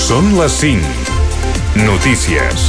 Són les 5. Notícies.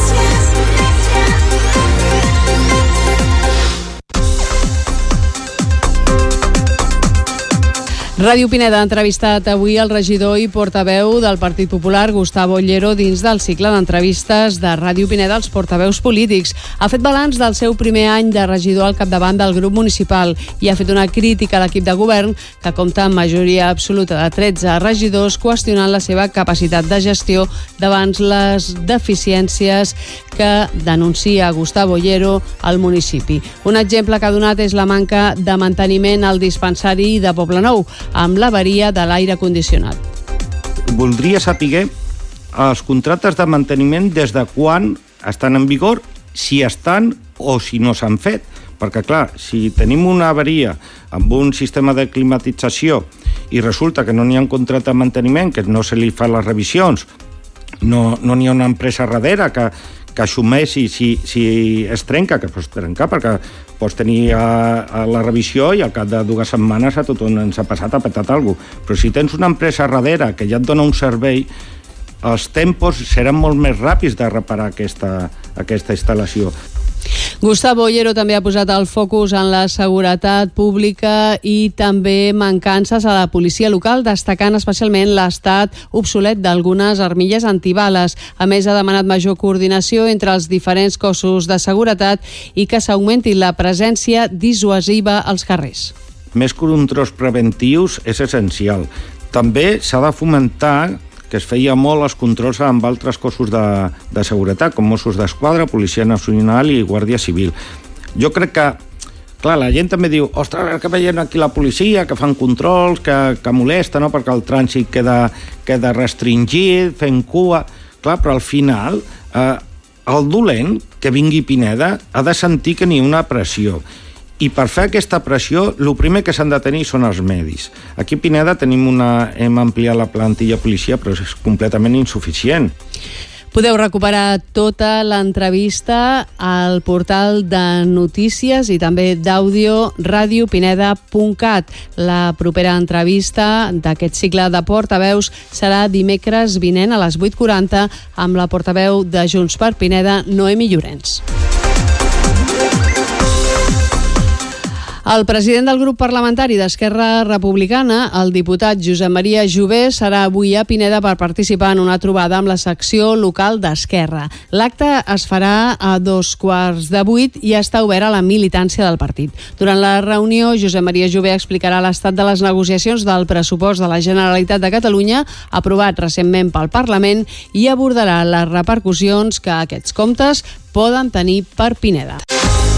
Ràdio Pineda ha entrevistat avui el regidor i portaveu del Partit Popular, Gustavo Ollero, dins del cicle d'entrevistes de Ràdio Pineda als portaveus polítics. Ha fet balanç del seu primer any de regidor al capdavant del grup municipal i ha fet una crítica a l'equip de govern que compta amb majoria absoluta de 13 regidors, qüestionant la seva capacitat de gestió davant les deficiències que denuncia Gustavo Ollero al municipi. Un exemple que ha donat és la manca de manteniment al dispensari de Poblenou, amb l'avaria de l'aire condicionat. Voldria saber els contractes de manteniment des de quan estan en vigor, si estan o si no s'han fet. Perquè, clar, si tenim una avaria amb un sistema de climatització i resulta que no n'hi ha un contracte de manteniment, que no se li fa les revisions, no n'hi ha una empresa darrere que assumeixi si es trenca, que pots trencar, perquè pots tenir la revisió i al cap de 2 setmanes a tothom ens ha passat, ha petat alguna cosa. Però si tens una empresa darrere que ja et dona un servei, els tempos seran molt més ràpids de reparar aquesta instal·lació. Gustavo Ollero també ha posat el focus en la seguretat pública i també mancances a la policia local, destacant especialment l'estat obsolet d'algunes armilles antibales. A més, ha demanat major coordinació entre els diferents cossos de seguretat i que s'augmenti la presència dissuasiva als carrers. Més controls preventius és essencial. També s'ha de fomentar que es feia molt els controls amb altres cossos de seguretat, com Mossos d'Esquadra, Policia Nacional i Guàrdia Civil. Jo crec que, clar, la gent també diu, ostres, que veiem aquí la policia, que fan controls, que molesta, no?, perquè el trànsit queda restringit, fent cua. Clar, però al final, el dolent que vingui a Pineda ha de sentir que n'hi ha una pressió. I per fer aquesta pressió, el primer que s'han de tenir són els medis. Aquí a Pineda hem ampliat la plantilla policia, però és completament insuficient. Podeu recuperar tota l'entrevista al portal de notícies i també d'àudio radiopineda.cat. La propera entrevista d'aquest cicle de portaveus serà dimecres vinent a les 8:40 amb la portaveu de Junts per Pineda, Noemi Llorens. El president del grup parlamentari d'Esquerra Republicana, el diputat Josep Maria Jové, serà avui a Pineda per participar en una trobada amb la secció local d'Esquerra. L'acte es farà a 7:15 i està obert a la militància del partit. Durant la reunió, Josep Maria Jové explicarà l'estat de les negociacions del pressupost de la Generalitat de Catalunya, aprovat recentment pel Parlament, i abordarà les repercussions que aquests comptes poden tenir per Pineda.